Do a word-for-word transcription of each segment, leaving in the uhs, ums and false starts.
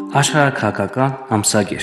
Աշխարհաքաղաքական ամսագիր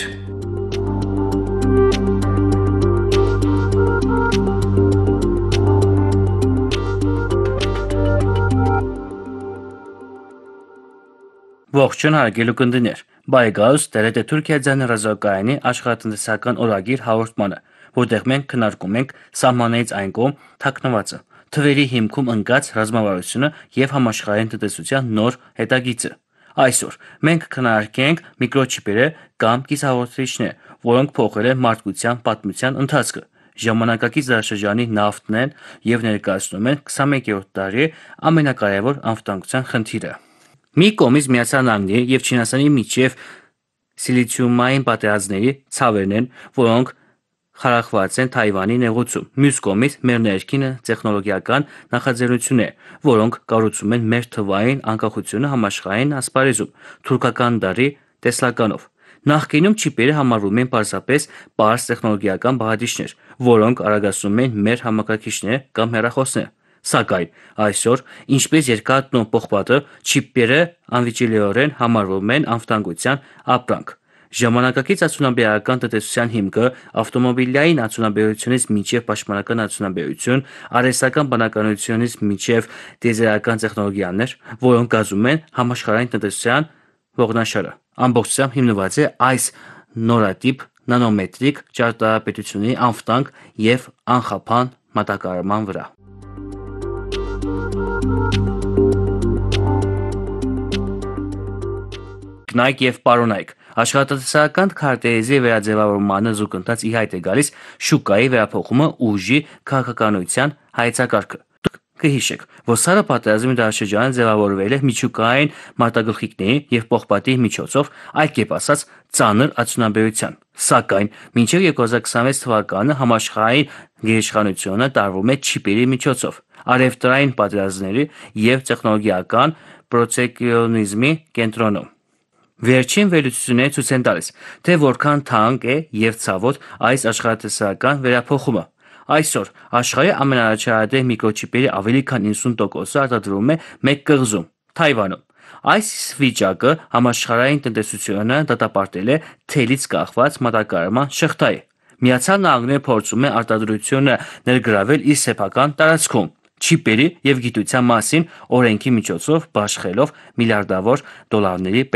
Ողջույն հարգելի ունկնդիրներ, բարեկայուս դերետ է Թուրքիա ձայնհեռուստակայանի աշխարհատնտեսական օրագիր հաղորդմանը, որտեղ մենք քննարկում ենք սահմաններից այն կողմ թաքնվածը, թվերի հիմքում ընկած ռազմավարությունը եւ համաշխարհային տնտեսության նոր հետագիծը։ Այսօր մենք քննարկենք միկրոչիպերը կամ կիսահաղորդիչներ, որոնք փոխել են մարդկության պատմության ընթացքը։ Ժամանակակից դարաշրջանի նավթն են եւ ներկայացնում են քսանմեկերորդ դարի ամենակարևոր անվտանգության խնդիրը։ Մի կողմից Միացյալ Նահանգների եւ Չինաստանի միջև սիլիցիումային պատերազմների ցավերն են, որոնք խարախված են Թայվանի նեղուցում։ Մյուս կողմից մեր ներքինը տեխնոլոգիական նախաձեռնություններ, որոնք կառուցում են մեր թվային անկախությունը համաշխարհային ասպարեզում թուրքական դարի տեսլականով։ Նախկինում չիպերը համարվում են պարզապես պարզ տեխնոլոգիական բաղադրիչներ, որոնք արագացնում են մեր համակարգիչները կամ հեռախոսները։ Սակայն այսօր, ինչպես երկաթն ու պողպատը, չիպերը անվիճելիորեն համարվում են անվտանգության ապրանք։ Ժամանակակից արդյունաբերական տնտեսության հիմքը ավտոմոբիլային արդյունաբերությունից մինչև պաշտպանական արդյունաբերություն, արհեստական բանականությունից մինչև տիեզերական տեխնոլոգիաներ, որոնք կազմում են համաշխարհային տնտեսության ողնաշարը, ամբողջությամբ հիմնված է այս նորատիպ նանոմետրիկ ճարտարապետությունների անվտանգ եւ անխափան մատակարարման վրա։ Կնայք եւ պարոնայք, աշխատատեսական քարտեզի վերաձևավորմանը զուգընթաց ի հայտ է գալիս շուկայի վերափոխումը ուժի քաղաքականության հայեցակարգը։ Կհիշեք, որ սառը պատերազմի դարաշրջանը ձևավորվել է միջուկային մարտագլխիկների եւ պողպատի միջոցով, այլ կերպ ասած, ծանր արդյունաբերության։ Սակայն մինչև երկու հազար քսանվեց թվականը համաշխարհային գերիշխանությունը տարվում է չիպերի միջոցով, առևտրային պատերազմների եւ տեխնոլոգիական պրոտեկցիոնիզմի կենտրոնում։ Վերջին վերլուծությունները ցույց են տալիս, թե որքան թանկ է եւ ցավոտ այս աշխատատեսական վերափոխումը։ Այսօր աշխարհի ամենաառաջադեմ միկրոչիպերի ավելի քան իննսուն տոկոսը արտադրվում է մեկ կղզում՝ Թայվանում։ Այս վիճակը համաշխարհային տնտեսությունը դատապարտել է թելից կախված մատակարարման շղթայի։ Միացյալ Նահանգները փորձում է արտադրությունը ներգրավել իր սեփական տարածքում, չիպերի եւ գիտության մասին օրենքի միջոցով բաշխելով միլիարդավոր դոլարների